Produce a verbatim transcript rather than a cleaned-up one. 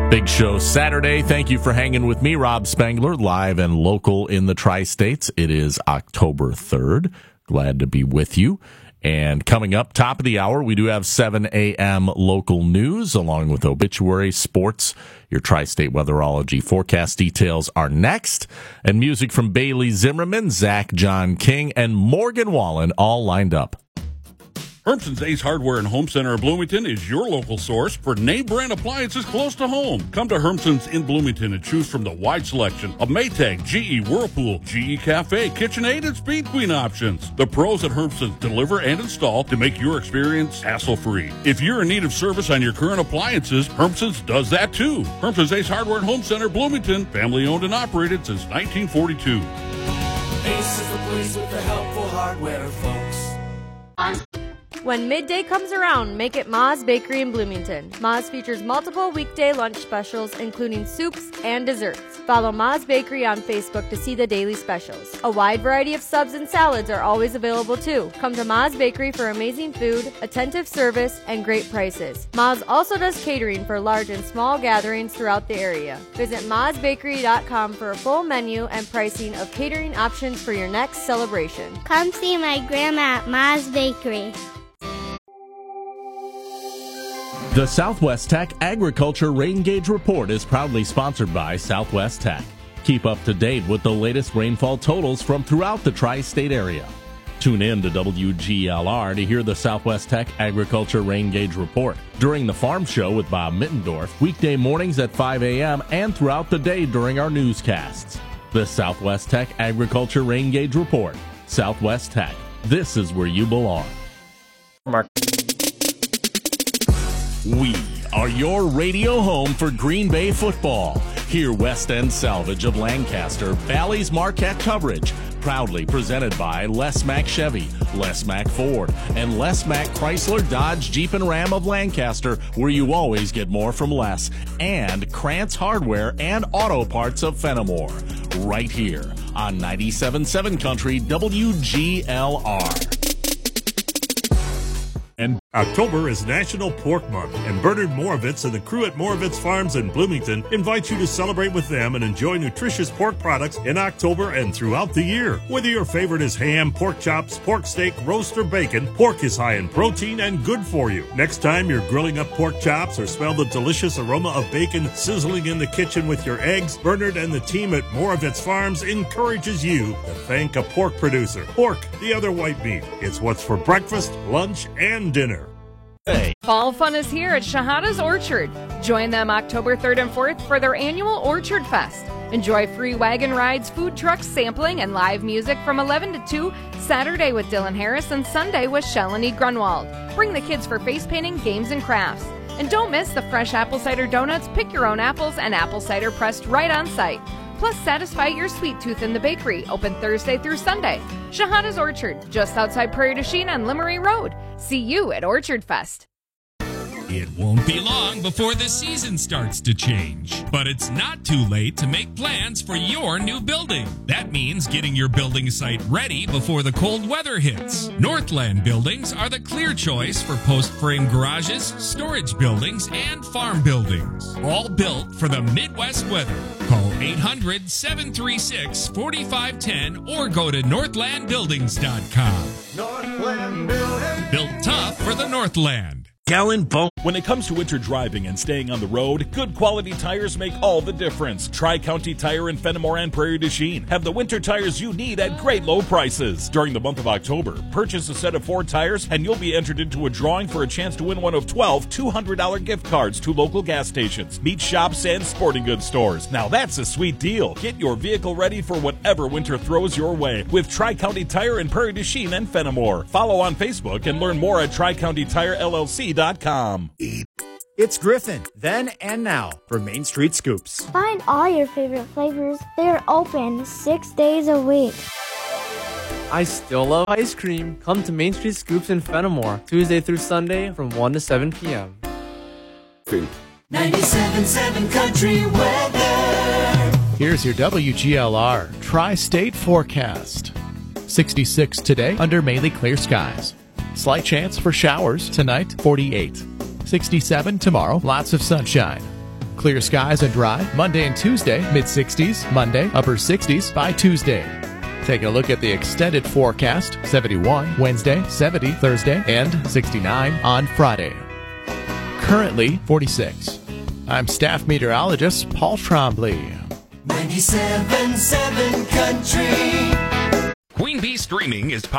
Big show Saturday. Thank you for hanging with me, Rob Spangler, live and local in the Tri-States. It is October third. Glad to be with you. And coming up, top of the hour, we do have seven a.m. local news, along with obituary, sports. Your Tri-State weatherology forecast details are next. And music from Bailey Zimmerman, Zach John King, and Morgan Wallen, all lined up. Hermson's Ace Hardware and Home Center of Bloomington is your local source for name brand appliances close to home. Come to Hermson's in Bloomington and choose from the wide selection of Maytag, G E, Whirlpool, G E Cafe, KitchenAid, and Speed Queen options. The pros at Hermson's deliver and install to make your experience hassle-free. If you're in need of service on your current appliances, Hermson's does that too. Hermson's Ace Hardware and Home Center, Bloomington, family owned and operated since nineteen forty-two. Ace is the place with the helpful hardware, folks. When midday comes around, make it Ma's Bakery in Bloomington. Ma's features multiple weekday lunch specials, including soups and desserts. Follow Ma's Bakery on Facebook to see the daily specials. A wide variety of subs and salads are always available too. Come to Ma's Bakery for amazing food, attentive service, and great prices. Ma's also does catering for large and small gatherings throughout the area. Visit mas bakery dot com for a full menu and pricing of catering options for your next celebration. Come see my grandma at Ma's Bakery. The Southwest Tech Agriculture Rain Gauge Report is proudly sponsored by Southwest Tech. Keep up to date with the latest rainfall totals from throughout the tri-state area. Tune in to W G L R to hear the Southwest Tech Agriculture Rain Gauge Report during the Farm Show with Bob Mittendorf, weekday mornings at five a.m. and throughout the day during our newscasts. The Southwest Tech Agriculture Rain Gauge Report. Southwest Tech. This is where you belong. Mark. We are your radio home for Green Bay football. Hear West End Salvage of Lancaster, Valley's Marquette coverage, proudly presented by Les Mack Chevy, Les Mack Ford, and Les Mack Chrysler, Dodge, Jeep, and Ram of Lancaster, where you always get more from Les, and Krantz Hardware and Auto Parts of Fenimore, right here on ninety-seven point seven Country W G L R. And October is National Pork Month, and Bernard Moravitz and the crew at Moravitz Farms in Bloomington invite you to celebrate with them and enjoy nutritious pork products in October and throughout the year. Whether your favorite is ham, pork chops, pork steak, roast, or bacon, pork is high in protein and good for you. Next time you're grilling up pork chops or smell the delicious aroma of bacon sizzling in the kitchen with your eggs, Bernard and the team at Moravitz Farms encourages you to thank a pork producer. Pork, the other white meat. It's what's for breakfast, lunch, and dinner. Hey. Fall fun is here at Shahada's Orchard. Join them October third and fourth for their annual Orchard Fest. Enjoy free wagon rides, food trucks, sampling, and live music from eleven to two, Saturday with Dylan Harris and Sunday with Shalini Grunwald. Bring the kids for face painting, games, and crafts. And don't miss the fresh apple cider donuts, pick your own apples, and apple cider pressed right on site. Plus, satisfy your sweet tooth in the bakery, open Thursday through Sunday. Shahada's Orchard, just outside Prairie du Chien on Limery Road. See you at Orchard Fest. It won't be long before the season starts to change, but it's not too late to make plans for your new building. That means getting your building site ready before the cold weather hits. Northland Buildings are the clear choice for post-frame garages, storage buildings, and farm buildings. All built for the Midwest weather. Call eight hundred, seven three six, four five one zero or go to northland buildings dot com. Northland Building. Built tough for the Northland. Gallon Bone. When it comes to winter driving and staying on the road, good quality tires make all the difference. Tri-County Tire in Fenimore and Prairie du Chien have the winter tires you need at great low prices. During the month of October, purchase a set of four tires and you'll be entered into a drawing for a chance to win one of twelve two hundred dollars gift cards to local gas stations, meat shops, and sporting goods stores. Now that's a sweet deal. Get your vehicle ready for whatever winter throws your way with Tri-County Tire in Prairie du Chien and Fenimore. Follow on Facebook and learn more at tri county tire l l c dot com. It's Griffin, then and now, for Main Street Scoops. Find all your favorite flavors. They're open six days a week. I still love ice cream. Come to Main Street Scoops in Fenimore, Tuesday through Sunday from one to seven p.m. ninety-seven point seven Country Weather. Here's your W G L R Tri-State forecast. sixty-six today under mainly clear skies. Slight chance for showers tonight, forty-eight. sixty-seven tomorrow, lots of sunshine. Clear skies and dry Monday and Tuesday, mid sixties. Monday, upper sixties by Tuesday. Taking a look at the extended forecast, seventy-one Wednesday, seventy Thursday, and sixty-nine on Friday. Currently forty-six. I'm staff meteorologist Paul Trombley. ninety-seven point seven Country. Queen Bee Streaming is